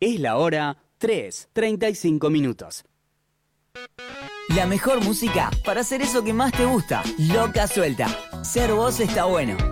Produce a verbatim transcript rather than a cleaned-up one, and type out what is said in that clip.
Es la hora tres, treinta y cinco minutos. La mejor música para hacer eso que más te gusta. Loca Suelta. Ser vos está bueno.